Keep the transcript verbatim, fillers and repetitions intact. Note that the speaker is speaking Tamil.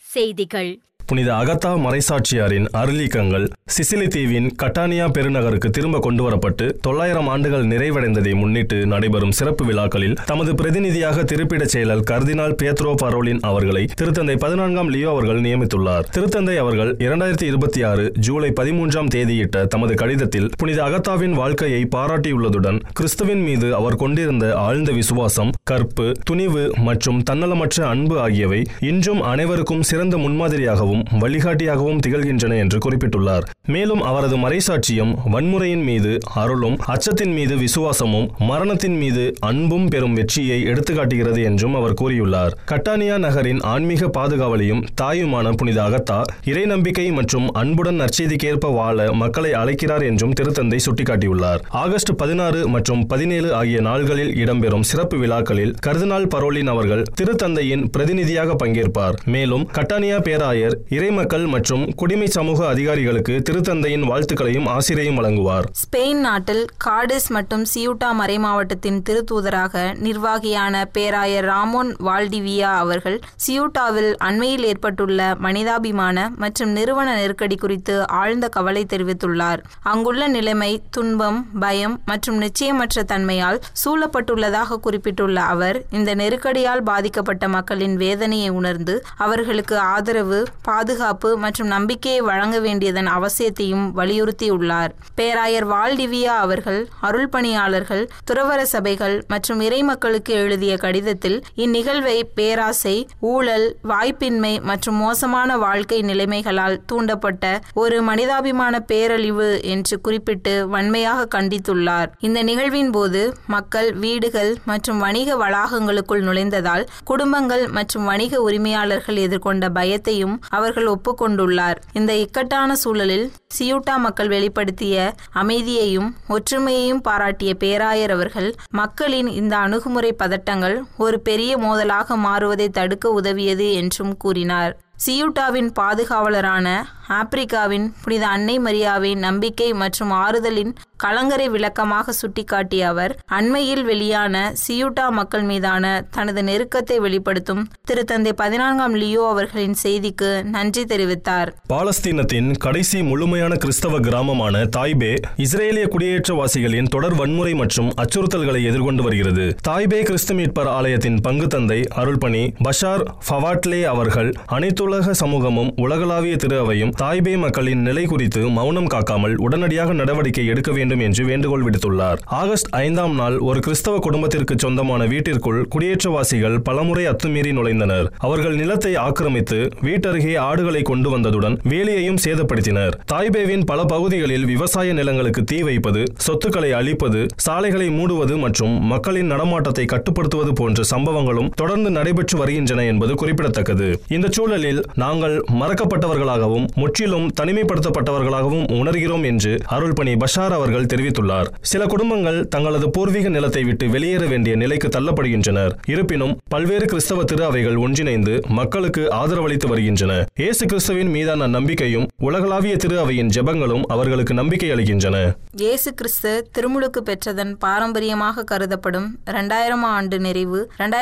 செய்திகள். புனித அகத்தா மறைசாட்சியாரின் அருளீக்கங்கள் சிசிலி தீவின் கட்டானியா பெருநகருக்கு திரும்ப கொண்டுவரப்பட்டு தொள்ளாயிரம் ஆண்டுகள் நிறைவடைந்ததை முன்னிட்டு நடைபெறும் சிறப்பு விழாக்களில் தமது பிரதிநிதியாக திருப்பிடச் செயலர் கர்தினால் பியத்ரோ பரோலின் அவர்களை திருத்தந்தை பதினான்காம் லியோ அவர்கள் நியமித்துள்ளார். திருத்தந்தை அவர்கள் இரண்டாயிரத்தி இருபத்தி ஆறு ஜூலை பதிமூன்றாம் தேதியிட்ட தமது கடிதத்தில் புனித அகத்தாவின் வாழ்க்கையை பாராட்டியுள்ளதுடன் கிறிஸ்துவின் மீது அவர் கொண்டிருந்த ஆழ்ந்த விசுவாசம், கற்பு, துணிவு மற்றும் தன்னலமற்ற அன்பு ஆகியவை இன்றும் அனைவருக்கும் சிறந்த முன்மாதிரியாகவும் வழிகாட்டியாகவும் திகழ்கின்றன என்று குறிப்பிட்டுள்ளார். மேலும் அவரது மறைசாட்சியம் வன்முறையின் மீது அருளும், அச்சத்தின் மீது விசுவாசமும், மரணத்தின் மீது அன்பும் பெறும் வெற்றியை எடுத்துக்காட்டுகிறது என்றும் அவர் கூறியுள்ளார். கட்டானியா நகரின் ஆன்மீக பாதுகாவலையும் தாயுமான புனித அகத்தா இறை நம்பிக்கை மற்றும் அன்புடன் நற்செய்திக்கேற்ப வாழ மக்களை அழைக்கிறார் என்றும் திருத்தந்தை சுட்டிக்காட்டியுள்ளார். ஆகஸ்ட் பதினாறு மற்றும் பதினேழு ஆகிய நாள்களில் இடம்பெறும் சிறப்பு விழாக்களில் கர்தினால் பரோலின் அவர்கள் திருத்தந்தையின் பிரதிநிதியாக பங்கேற்பார். மேலும் கட்டானியா பேராயர், இறைமக்கள் மற்றும் குடிமை சமூக அதிகாரிகளுக்கு திருத்தந்தையின் வாழ்த்துக்களையும் ஆசிரையும் வழங்குவார். ஸ்பெயின் நாட்டில் காடிஸ் மற்றும் சியூட்டா மறைமாவட்டத்தின் திருத்தூதராக நிர்வாகியான பேராயர் ராமோன் வால்டிவியா அவர்கள் சியூட்டாவில் அண்மையில் ஏற்பட்டுள்ள மனிதாபிமான மற்றும் நிறுவன நெருக்கடி குறித்து ஆழ்ந்த கவலை தெரிவித்துள்ளார். அங்குள்ள நிலைமை துன்பம், பயம் மற்றும் நிச்சயமற்ற தன்மையால் சூழப்பட்டுள்ளதாக குறிப்பிட்டுள்ள அவர், இந்த நெருக்கடியால் பாதிக்கப்பட்ட மக்களின் வேதனையை உணர்ந்து அவர்களுக்கு ஆதரவு, பாதுகாப்பு மற்றும் நம்பிக்கையை வழங்க வேண்டியதன் அவசியத்தையும் வலியுறுத்தியுள்ளார். பேராயர் வால்டிவியா அவர்கள் அருள் பணியாளர்கள், துறவற சபைகள் மற்றும் இறைமக்களுக்கு எழுதிய கடிதத்தில் இந்நிகழ்வை பேராசை, ஊழல், வாய்ப்பின்மை மற்றும் மோசமான வாழ்க்கை நிலைமைகளால் தூண்டப்பட்ட ஒரு மனிதாபிமான பேரழிவு என்று குறிப்பிட்டு வன்மையாக கண்டித்துள்ளார். இந்த நிகழ்வின் போது மக்கள் வீடுகள் மற்றும் வணிக வளாகங்களுக்குள் நுழைந்ததால் குடும்பங்கள் மற்றும் வணிக உரிமையாளர்கள் எதிர்கொண்ட பயத்தையும் அவர்கள் ஒப்புக்கொண்டுள்ளார். இந்த இக்கட்டான சூழலில் சியூட்டா மக்கள் வெளிப்படுத்திய அமைதியையும் ஒற்றுமையையும் பாராட்டிய பேராயர் அவர்கள் மக்களின் இந்த அணுகுமுறை பதட்டங்கள் ஒரு பெரிய மோதலாக மாறுவதை தடுக்க உதவியது என்றும் கூறினார். சியூட்டாவின் பாதுகாவலரான ஆப்பிரிக்காவின் புனித அன்னை மரியாவின் நம்பிக்கை மற்றும் ஆறுதலின் கலங்கரை விளக்கமாக சுட்டிக்காட்டிய அவர், அண்மையில் வெளியான சியூட்டா மக்கள் மீதான தனது நெருக்கத்தை வெளிப்படுத்தும் திருத்தந்தை பதினான்காம் லியோ அவர்களின் செய்திக்கு நன்றி தெரிவித்தார். பாலஸ்தீனத்தின் கடைசி முழுமையான கிறிஸ்தவ கிராமமான தாய்பே இஸ்ரேலிய குடியேற்றவாசிகளின் தொடர் வன்முறை மற்றும் அச்சுறுத்தல்களை எதிர்கொண்டு வருகிறது. தாய்பே கிறிஸ்து மீட்பர் ஆலயத்தின் பங்கு தந்தை அருள்பணி பஷார் ஃபவாட்லே அவர்கள் அனைத்துலக சமூகமும் உலகளாவிய திரு அவையும் தாய்பே மக்களின் நிலை குறித்து மௌனம் காக்காமல் உடனடியாக நடவடிக்கை எடுக்க வேண்டும் என்று வேண்டுகோள் விடுத்துள்ளார். ஆகஸ்ட் ஐந்தாம் நாள் ஒரு கிறிஸ்தவ குடும்பத்திற்கு சொந்தமான வீட்டிற்குள் குடியேற்றவாசிகள் பலமுறை அத்துமீறி நுழைந்தனர். அவர்கள் நிலத்தை ஆக்கிரமித்து வீட்டருகே ஆடுகளை கொண்டு வந்ததுடன் வேலியையும் சேதப்படுத்தினர். தாய்பேவின் பல பகுதிகளில் விவசாய நிலங்களுக்கு தீ வைப்பது, சொத்துக்களை அழிப்பது, சாலைகளை மூடுவது மற்றும் மக்களின் நடமாட்டத்தை கட்டுப்படுத்துவது போன்ற சம்பவங்களும் தொடர்ந்து நடைபெற்று வருகின்றன என்பது குறிப்பிடத்தக்கது. இந்த சூழலில் நாங்கள் மறக்கப்பட்டவர்களாகவும் முற்றிலும் தனிமைப்படுத்தப்பட்டவர்களாகவும் உணர்கிறோம் என்று அருள்பணி பஷார் அவர்கள் தெரிவித்துள்ளார். சில குடும்பங்கள் தங்களது பூர்வீக நிலத்தை விட்டு வெளியேற வேண்டிய நிலைக்கு தள்ளப்படுகின்றனர். இருப்பினும் பல்வேறு கிறிஸ்தவ திரு அவைகள் ஒன்றிணைந்து மக்களுக்கு ஆதரவளித்து வருகின்றன. இயேசு கிறிஸ்துவின் மீதான நம்பிக்கையும் உலகளாவிய திரு அவையின் ஜெபங்களும் அவர்களுக்கு நம்பிக்கை அளிக்கின்றன. இயேசு கிறிஸ்து திருமுழுக்கு பெற்றதன் பாரம்பரியமாக கருதப்படும் இரண்டாயிரம் ஆண்டு நிறைவு